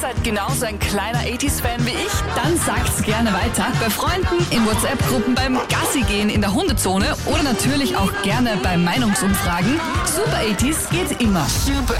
Seid genauso ein kleiner 80s-Fan wie ich? Dann sagt's gerne weiter. Bei Freunden, in WhatsApp-Gruppen, beim Gassi-Gehen in der Hundezone oder natürlich auch gerne bei Meinungsumfragen. Super 80s geht immer. Super